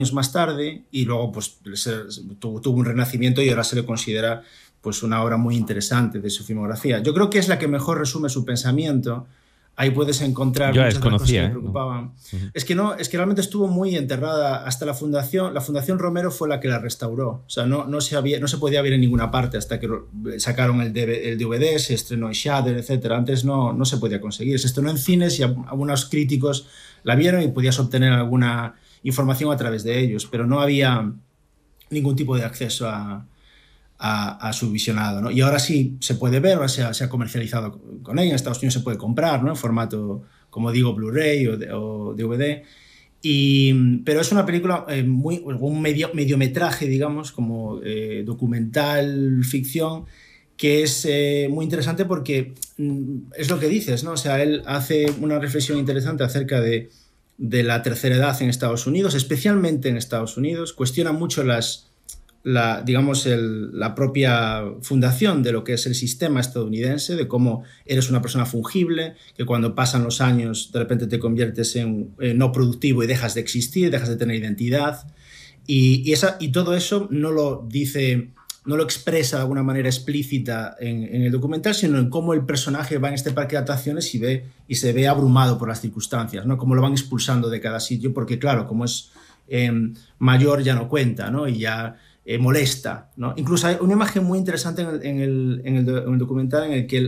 más tarde y luego pues, tuvo un renacimiento y ahora se le considera pues, una obra muy interesante de su filmografía. Yo creo que es la que mejor resume su pensamiento. Ahí puedes encontrar Yo la muchas de las cosas que desconocía, le preocupaban. No. Es que realmente estuvo muy enterrada hasta la fundación. La Fundación Romero fue la que la restauró. O sea, no se podía ver en ninguna parte hasta que sacaron el DVD, se estrenó en Shudder, etc. Antes no se podía conseguir. Se estrenó en cines y algunos críticos la vieron y podías obtener alguna información a través de ellos, pero no había ningún tipo de acceso a su visionado, ¿no? Y ahora sí se puede ver, ahora se ha comercializado con ella, en Estados Unidos se puede comprar, ¿no? En formato, como digo, Blu-ray o DVD. Pero es una película un mediometraje, digamos, como documental, ficción, que es muy interesante porque es lo que dices, ¿no? O sea, él hace una reflexión interesante acerca de la tercera edad en Estados Unidos, especialmente en Estados Unidos, cuestiona mucho la propia fundación de lo que es el sistema estadounidense, de cómo eres una persona fungible, que cuando pasan los años de repente te conviertes en no productivo y dejas de existir, dejas de tener identidad. Y todo eso no lo expresa de alguna manera explícita en el documental, sino en cómo el personaje va en este parque de atracciones y se ve abrumado por las circunstancias, ¿no? Cómo lo van expulsando de cada sitio, porque claro, como es mayor ya no cuenta, ¿no? Y ya molesta, ¿no? Incluso hay una imagen muy interesante en el documental en el que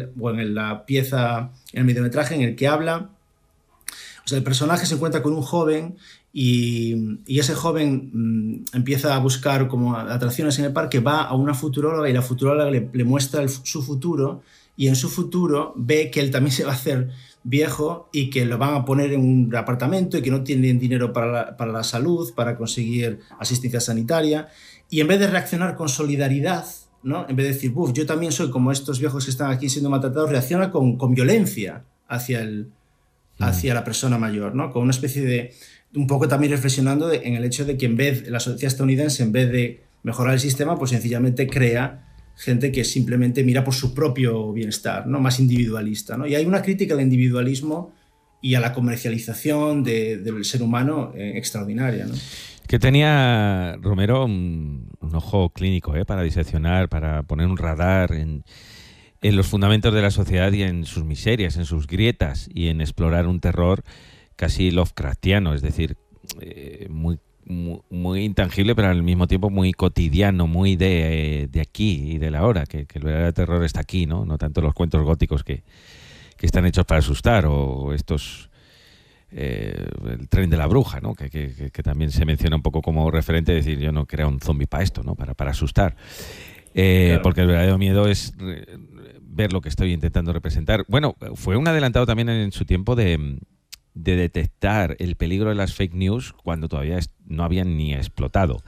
en el mediometraje en el que habla, o sea, el personaje se encuentra con un joven y ese joven empieza a buscar como atracciones en el parque, va a una futuróloga y la futuróloga le muestra su futuro, y en su futuro ve que él también se va a hacer viejo y que lo van a poner en un apartamento y que no tienen dinero para la salud, para conseguir asistencia sanitaria. Y en vez de reaccionar con solidaridad, ¿no? En vez de decir, buf, yo también soy como estos viejos que están aquí siendo maltratados, reacciona con violencia hacia la persona mayor, ¿no? Con una especie de... Un poco también reflexionando en el hecho de que la sociedad estadounidense, en vez de mejorar el sistema, pues sencillamente crea gente que simplemente mira por su propio bienestar, ¿no? Más individualista, ¿no? Y hay una crítica al individualismo y a la comercialización del ser humano extraordinaria, ¿no? Que tenía Romero un ojo clínico, para diseccionar, para poner un radar en los fundamentos de la sociedad y en sus miserias, en sus grietas, y en explorar un terror casi Lovecraftiano, es decir, muy intangible, pero al mismo tiempo muy cotidiano, muy de aquí y de la hora, que el verdadero terror está aquí, ¿no? No tanto los cuentos góticos que están hechos para asustar, o estos... el tren de la bruja, ¿no? Que también se menciona un poco como referente, de decir, yo no creo un zombie para esto, ¿no? Para asustar. Claro. Porque el verdadero miedo es ver lo que estoy intentando representar. Bueno, fue un adelantado también en su tiempo de detectar el peligro de las fake news cuando todavía no habían ni explotado.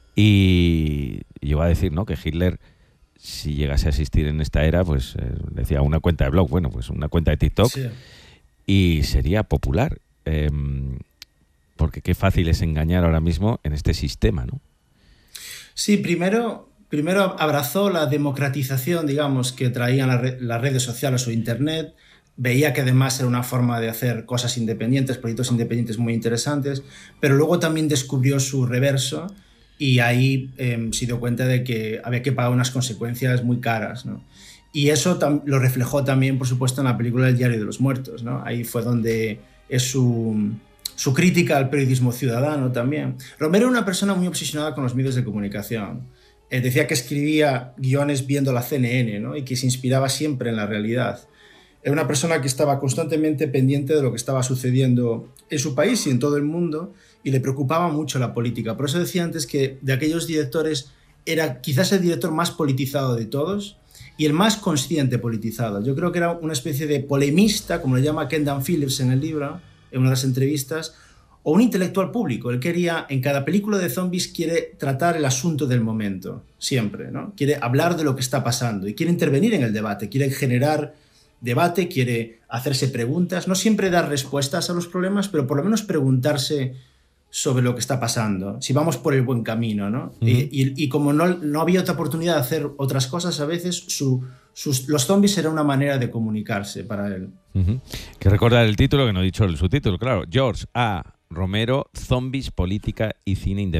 Y llegó a decir, ¿no?, que Hitler, si llegase a existir en esta era, pues decía una cuenta de blog, bueno, pues una cuenta de TikTok, sí, y sería popular. Porque qué fácil es engañar ahora mismo en este sistema, ¿no? Sí, primero abrazó la democratización, digamos, que traían las redes sociales o Internet. Veía que además era una forma de hacer cosas independientes, proyectos independientes muy interesantes, pero luego también descubrió su reverso y ahí se dio cuenta de que había que pagar unas consecuencias muy caras, ¿no? Y eso lo reflejó también, por supuesto, en la película El diario de los muertos, ¿no? Ahí fue donde es su crítica al periodismo ciudadano también. Romero era una persona muy obsesionada con los medios de comunicación. Decía que escribía guiones viendo la CNN, ¿no? Y que se inspiraba siempre en la realidad. Era una persona que estaba constantemente pendiente de lo que estaba sucediendo en su país y en todo el mundo, y le preocupaba mucho la política. Por eso decía antes que de aquellos directores era quizás el director más politizado de todos y el más consciente politizado. Yo creo que era una especie de polemista, como le llama Kendall Phillips en el libro, en una de las entrevistas, o un intelectual público. Él quería, en cada película de zombies, quiere tratar el asunto del momento, siempre, ¿no? Quiere hablar de lo que está pasando y quiere intervenir en el debate, quiere generar debate, quiere hacerse preguntas, no siempre dar respuestas a los problemas, pero por lo menos preguntarse sobre lo que está pasando, si vamos por el buen camino, ¿no? Uh-huh. Y como no había otra oportunidad de hacer otras cosas, a veces los zombies era una manera de comunicarse para él. Uh-huh. Que recordar el título, que no he dicho el subtítulo, claro, George A. Romero, zombies, política y cine independiente.